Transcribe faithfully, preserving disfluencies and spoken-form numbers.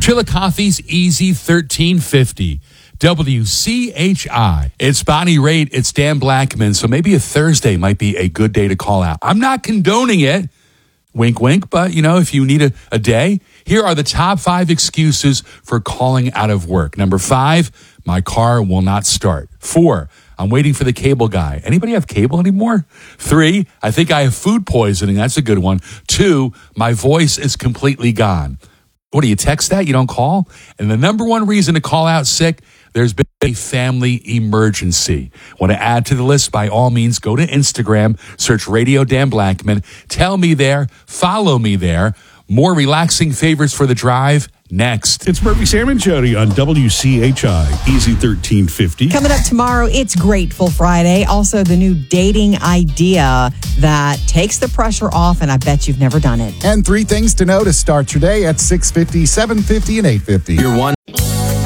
Chillicothe's Easy thirteen fifty. W C H I. It's Bonnie Raitt. It's Dan Blackman. So maybe a Thursday might be a good day to call out. I'm not condoning it. Wink, wink. But, you know, if you need a, a day, here are the top five excuses for calling out of work. Number five, my car will not start. Four, I'm waiting for the cable guy. Anybody have cable anymore? Three, I think I have food poisoning. That's a good one. Two, my voice is completely gone. What do you text that? You don't call? And the number one reason to call out sick, there's been a family emergency. Want to add to the list? By all means, go to Instagram, search Radio Dan Blackman. Tell me there, follow me there. More relaxing favorites for the drive next. It's Murphy, Sam, and Jody on W C H I, Easy thirteen fifty. Coming up tomorrow, it's Grateful Friday. Also, the new dating idea that takes the pressure off, and I bet you've never done it. And three things to know to start your day at six fifty, seven fifty, and eight fifty. Your one